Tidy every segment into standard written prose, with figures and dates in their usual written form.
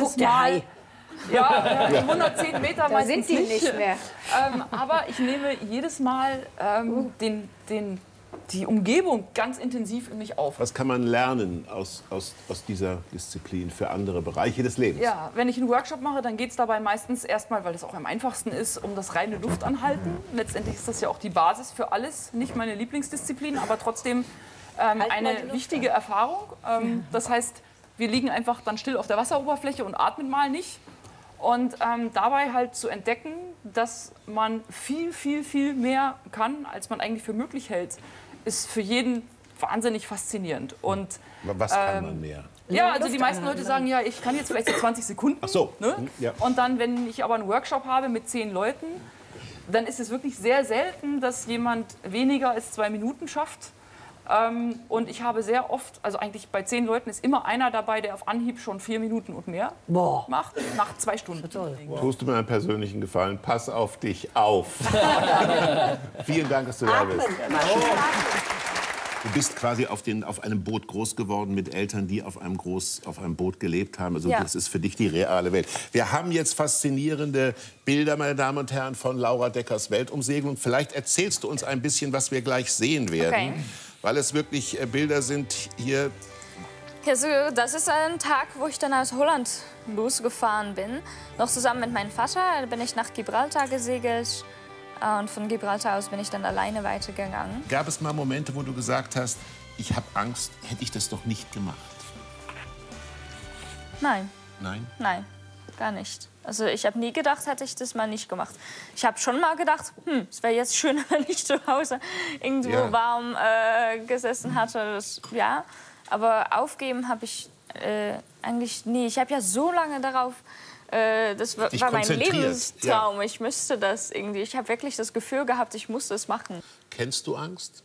jedes Mal... Ja, 110 Meter da sind die nicht mehr. Aber ich nehme jedes Mal die Umgebung ganz intensiv in mich auf. Was kann man lernen aus dieser Disziplin für andere Bereiche des Lebens? Ja, wenn ich einen Workshop mache, dann geht es dabei meistens erstmal, weil das auch am einfachsten ist, um das reine Luftanhalten. Letztendlich ist das ja auch die Basis für alles. Nicht meine Lieblingsdisziplin, aber trotzdem eine wichtige Erfahrung. Das heißt, wir liegen einfach dann still auf der Wasseroberfläche und atmen mal nicht. Und dabei halt zu entdecken, dass man viel mehr kann, als man eigentlich für möglich hält, ist für jeden wahnsinnig faszinierend. Und, was kann man mehr? Ja, also die meisten Leute sagen, ja, ich kann jetzt vielleicht so 20 Sekunden. Ach so. Ne? Ja. Und dann, wenn ich aber einen Workshop habe mit 10 Leuten, dann ist es wirklich sehr selten, dass jemand weniger als 2 Minuten schafft. Und ich habe sehr oft, also eigentlich bei 10 Leuten ist immer einer dabei, der auf Anhieb schon 4 Minuten und mehr macht, nach 2 Stunden. Tust du mir einen persönlichen Gefallen, pass auf dich auf. Vielen Dank, dass du da bist. Du bist quasi auf einem Boot groß geworden mit Eltern, die auf einem Boot gelebt haben. Also das ist für dich die reale Welt. Wir haben jetzt faszinierende Bilder, meine Damen und Herren, von Laura Deckers Weltumsegelung. Vielleicht erzählst du uns ein bisschen, was wir gleich sehen werden. Weil es wirklich Bilder sind hier. Also, das ist ein Tag, wo ich dann aus Holland losgefahren bin. Noch zusammen mit meinem Vater. Da bin ich nach Gibraltar gesegelt. Und von Gibraltar aus bin ich dann alleine weitergegangen. Gab es mal Momente, wo du gesagt hast, ich habe Angst, hätte ich das doch nicht gemacht? Nein. Nein? Nein, gar nicht. Also ich habe nie gedacht, hätte ich das mal nicht gemacht. Ich habe schon mal gedacht, es wäre jetzt schön, wenn ich zu Hause irgendwo warm gesessen hatte. Ja, aber aufgeben habe ich eigentlich nie. Ich habe ja so lange darauf... das war mein Lebenstraum. Ich müsste das irgendwie. Ich habe wirklich das Gefühl gehabt, ich musste es machen. Kennst du Angst?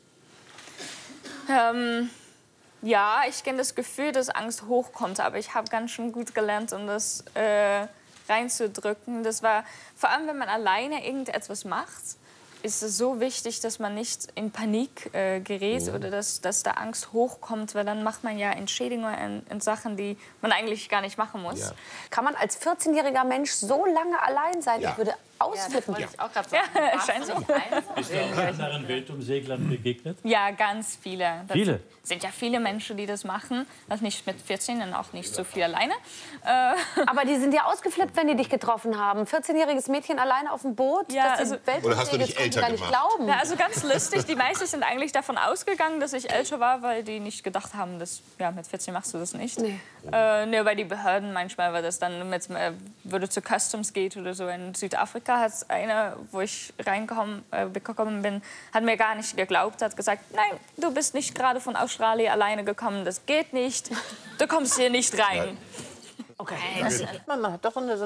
Ja, ich kenne das Gefühl, dass Angst hochkommt. Aber ich habe ganz schön gut gelernt, um das reinzudrücken. Das war vor allem, wenn man alleine irgendetwas macht, ist es so wichtig, dass man nicht in Panik gerät oder dass da Angst hochkommt, weil dann macht man ja Entschädigungen in Sachen, die man eigentlich gar nicht machen muss. Ja. Kann man als 14-jähriger Mensch so lange allein sein? Ich würde ausflippen. Ja, ich auch gerade sagen. Ja, scheint so. Bist du auch anderen Weltumseglern begegnet? Ja, ganz viele. Viele? Sind ja viele Menschen, die das machen. Also nicht mit 14 und auch nicht so viel alleine. Aber die sind ja ausgeflippt, wenn die dich getroffen haben. 14-jähriges Mädchen alleine auf dem Boot. Ja, dass oder hast du dich älter gar nicht gemacht? glauben. Ja, also ganz lustig. Die meisten sind eigentlich davon ausgegangen, dass ich älter war, weil die nicht gedacht haben, dass mit 14 machst du das nicht. Nee. Nur bei den Behörden manchmal, weil das dann würde zu Customs geht oder so. In Südafrika hat eine, wo ich reingekommen bin, hat mir gar nicht geglaubt, hat gesagt, nein, du bist nicht gerade von Australien alleine gekommen, das geht nicht, du kommst hier nicht rein. Okay. Man hat doch so